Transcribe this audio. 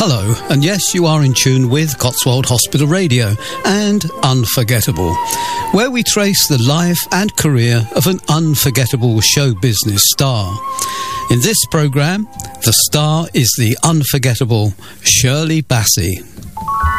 Hello, and yes, you are in tune with Cotswold Hospital Radio and Unforgettable, where we trace the life and career of an unforgettable show business star. In this programme, the star is the unforgettable Shirley Bassey.